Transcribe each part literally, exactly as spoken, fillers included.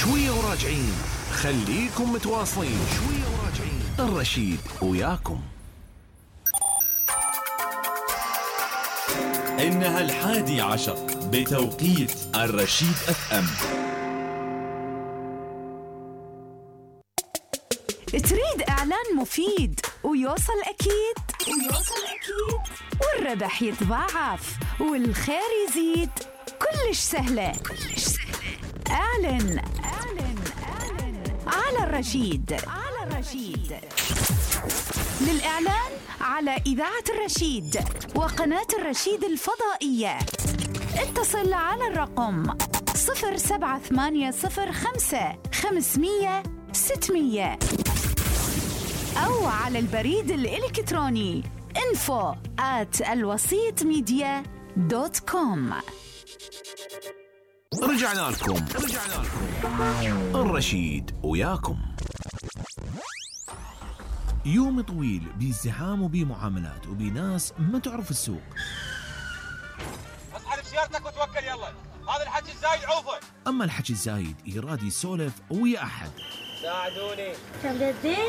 شوية وراجعين، خليكم متواصلين. شوية وراجعين، الرشيد وياكم. إنها الحادي عشر بتوقيت الرشيد اف ام. تريد إعلان مفيد ويوصل أكيد ويوصل أكيد والربح يتضاعف والخير يزيد؟ كلش سهلة كلش سهلة. أعلن أعلن أعلن على الرشيد على الرشيد. للإعلان على إذاعة الرشيد وقناة الرشيد الفضائية اتصل على الرقم صفر سبعة ثمانية صفر خمسة خمسمية ستمية أو على البريد الإلكتروني info at الوسيط ميديا دوت كوم. رجعنا لكم رجعنا لكم الرشيد وياكم. يوم طويل بازدحام وبمعاملات وبناس ما تعرف السوق. اسحب سيارتك وتوكل يلا، هذا الحكي الزايد عوفه. اما الحكي الزايد يراد يسولف ويا احد. ساعدوني. تبدين؟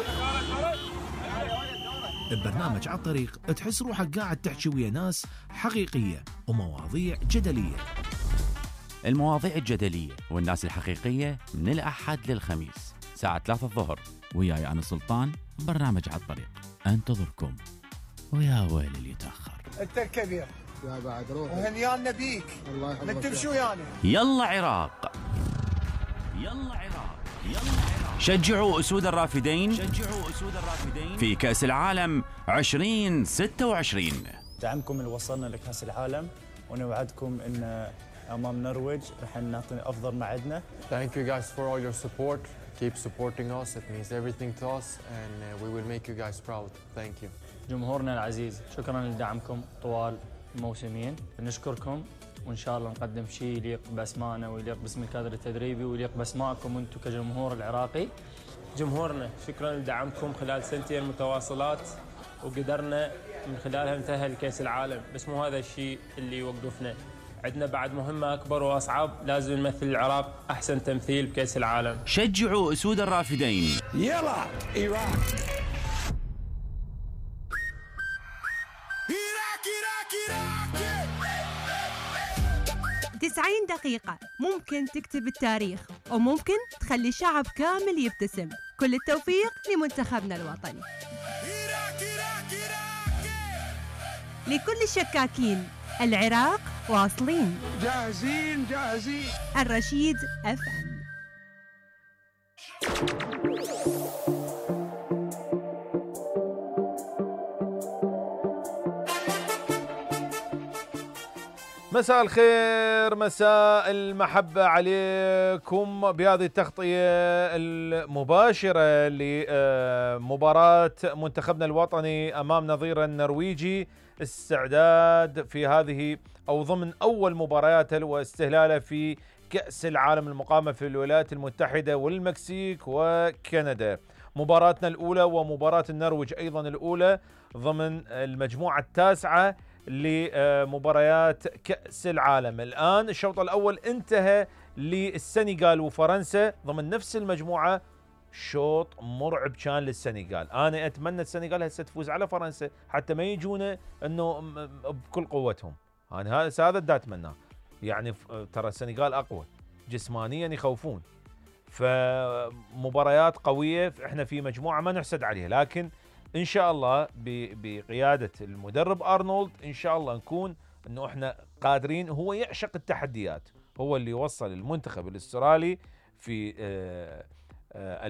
ببرنامج على الطريق تحس روحك قاعد تحكي ويا ناس حقيقية ومواضيع جدلية. المواضيع الجدلية والناس الحقيقية من الأحد للخميس ساعة ثلاثة الظهر، وياي أنا سلطان. برنامج على الطريق انتظركم، ويا ويل اللي يتأخر. انت الكبير يا بعد روح وهنيانا بيك. الله يحفظك. نتمشوا يعني. يلا عراق، يلا عراق، يلا عراق. شجعوا أسود الرافدين، شجعوا أسود الرافدين في كأس العالم عشرين ستة وعشرين. دعمكم اللي وصلنا لكأس العالم، ونوعدكم ان امام النرويج رح نعطي افضل ما عندنا. Thank you guys for all your support. Keep supporting us. It means everything to us and uh, we will make you guys proud. Thank you. جمهورنا العزيز، شكرا لدعمكم طوال الموسمين. نشكركم وان شاء الله نقدم شيء يليق باسمائنا ويليق باسم الكادر التدريبي ويليق باسمائكم انتم كجمهور العراقي. جمهورنا شكرا لدعمكم خلال سنتين متواصلات، وقدرنا من خلالها نتأهل لكأس العالم، بس مو هذا الشيء اللي يوقفنا. عندنا بعد مهمة أكبر وأصعب، لازم نمثل العراق أحسن تمثيل بكأس العالم. شجعوا أسود الرافدين. يلا إيراك. تسعين دقيقة ممكن تكتب التاريخ وممكن تخلي شعب كامل يبتسم. كل التوفيق لمنتخبنا الوطني. لكل الشكاكين، العراق واصلين. جاهزين جاهزين. الرشيد اف ام. مساء الخير، مساء المحبة عليكم بهذه التغطية المباشرة لمباراة منتخبنا الوطني أمام نظيره النرويجي، استعداد في هذه أو ضمن أول مبارياته واستهلاله في كأس العالم المقامة في الولايات المتحدة والمكسيك وكندا. مباراتنا الأولى ومباراة النرويج أيضا الأولى ضمن المجموعة التاسعة لمباريات كأس العالم. الآن الشوط الأول انتهى للسنغال وفرنسا ضمن نفس المجموعة. شوط مرعب كان للسنغال. أنا أتمنى السنغال هسه تفوز على فرنسا حتى ما يجونا أنه بكل قوتهم. أنا هذا هذا دا أتمناه. يعني ترى السنغال أقوى جسمانيا، يخوفون. فمباريات قوية، احنا في مجموعة ما نحسد عليها، لكن إن شاء الله بقيادة المدرب أرنولد إن شاء الله نكون أنه إحنا قادرين. هو يعشق التحديات، هو اللي وصل المنتخب الأسترالي في